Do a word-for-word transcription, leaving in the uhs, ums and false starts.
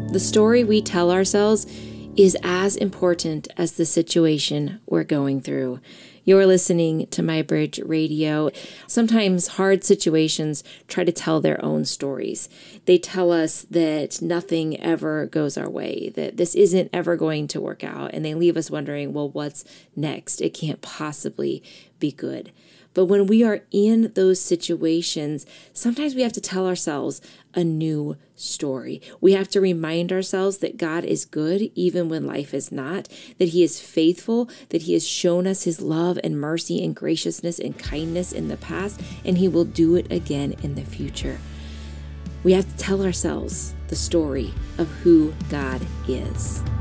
The story we tell ourselves is as important as the situation we're going through. You're listening to My Bridge Radio. Sometimes hard situations try to tell their own stories. They tell us that nothing ever goes our way, that this isn't ever going to work out, and they leave us wondering, well, what's next? It can't possibly be good. But when we are in those situations, sometimes we have to tell ourselves a new story. We have to remind ourselves that God is good even when life is not, that He is faithful, that He has shown us His love and mercy and graciousness and kindness in the past, and He will do it again in the future. We have to tell ourselves the story of who God is.